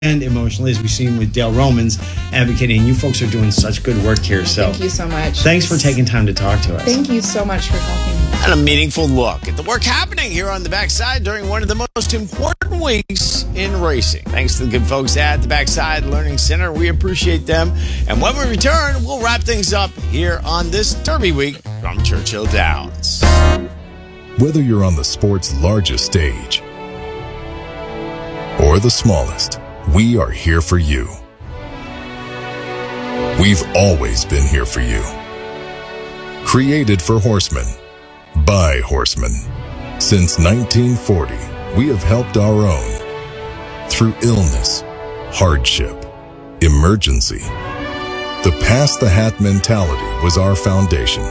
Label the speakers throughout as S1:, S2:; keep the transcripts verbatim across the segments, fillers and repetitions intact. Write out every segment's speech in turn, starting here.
S1: and emotionally, as we've seen with Dale Romans advocating. You folks are doing such good work here. So
S2: thank you so much.
S1: Thanks for taking time to talk to us.
S2: Thank you so much for helping me.
S3: And a meaningful look at the work happening here on the Backside during one of the most important weeks in racing. Thanks to the good folks at the Backside Learning Center. We appreciate them. And when we return, we'll wrap things up here on this Derby Week from Churchill Downs.
S4: Whether you're on the sport's largest stage or the smallest, we are here for you. We've always been here for you. Created for horsemen, by horsemen. Since nineteen forty, we have helped our own through illness, hardship, emergency. The pass the hat mentality was our foundation.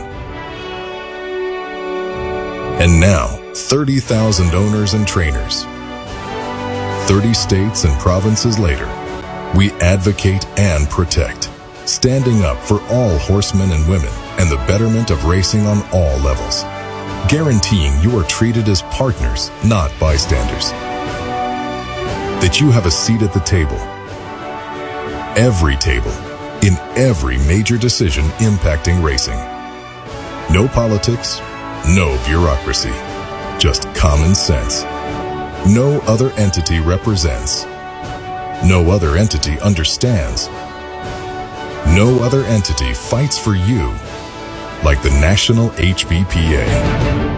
S4: And now, thirty thousand owners and trainers. thirty states and provinces later, we advocate and protect, standing up for all horsemen and women and the betterment of racing on all levels, guaranteeing you are treated as partners, not bystanders. That you have a seat at the table, every table, in every major decision impacting racing. No politics, no bureaucracy, just common sense. No other entity represents. No other entity understands. No other entity fights for you like the National H B P A.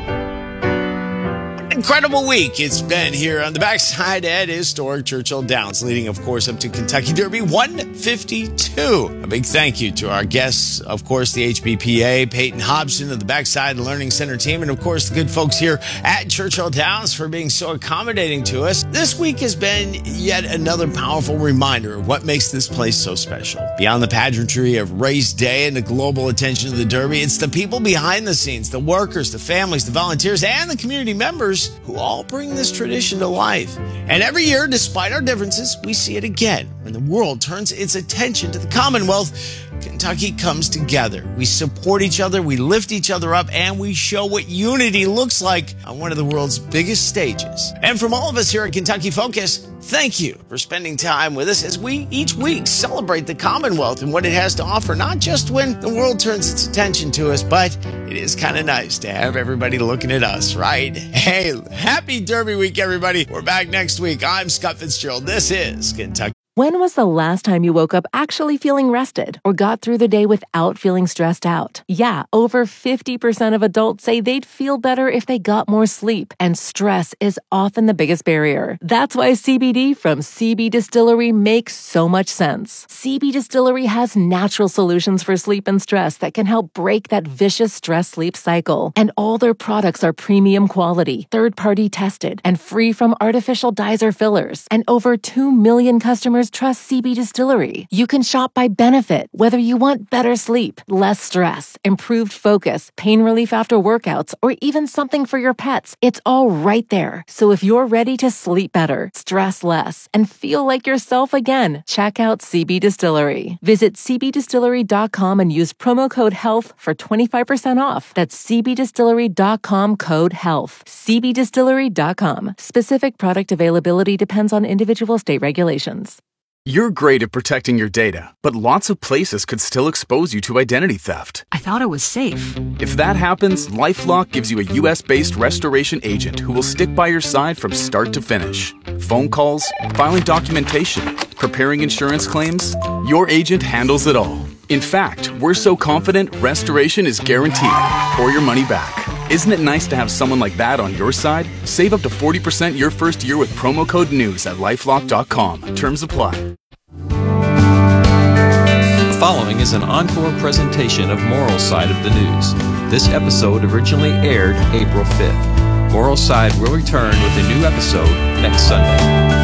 S3: Incredible week it's been here on the Backside at historic Churchill Downs, leading, of course, up to Kentucky Derby one fifty-two. A big thank you to our guests, of course, the H B P A, Peyton Hobson of the Backside Learning Center team, and, of course, the good folks here at Churchill Downs for being so accommodating to us. This week has been yet another powerful reminder of what makes this place so special. Beyond the pageantry of race day and the global attention to the Derby, it's the people behind the scenes, the workers, the families, the volunteers, and the community members who all bring this tradition to life. And every year, despite our differences, we see it again. When the world turns its attention to the Commonwealth, Kentucky comes together. We support each other, we lift each other up, and we show what unity looks like on one of the world's biggest stages. And from all of us here at Kentucky Focus, thank you for spending time with us as we each week celebrate the Commonwealth and what it has to offer, not just when the world turns its attention to us, but it is kind of nice to have everybody looking at us, right? Hey, happy Derby Week, everybody. We're back next week. I'm Scott Fitzgerald. This is Kentucky.
S5: When was the last time you woke up actually feeling rested or got through the day without feeling stressed out? Yeah, over fifty percent of adults say they'd feel better if they got more sleep, and stress is often the biggest barrier. That's why C B D from C B Distillery makes so much sense. C B Distillery has natural solutions for sleep and stress that can help break that vicious stress-sleep cycle. And all their products are premium quality, third-party tested, and free from artificial dyes or fillers. And over two million customers trust C B Distillery. You can shop by benefit, whether you want better sleep, less stress, improved focus, pain relief after workouts, or even something for your pets. It's all right there. So if you're ready to sleep better, stress less, and feel like yourself again, check out C B Distillery. Visit c b distillery dot com and use promo code HEALTH for twenty-five percent off. That's c b distillery dot com code HEALTH. c b distillery dot com. Specific product availability depends on individual state regulations.
S6: You're great at protecting your data, but lots of places could still expose you to identity theft.
S7: I thought it was safe.
S6: If that happens, LifeLock gives you a U S-based restoration agent who will stick by your side from start to finish. Phone calls, filing documentation, preparing insurance claims, your agent handles it all. In fact, we're so confident restoration is guaranteed or your money back. Isn't it nice to have someone like that on your side? Save up to forty percent your first year with promo code NEWS at lifelock dot com. Terms apply.
S8: The following is an encore presentation of Moral Side of the News. This episode originally aired April fifth. Moral Side will return with a new episode next Sunday.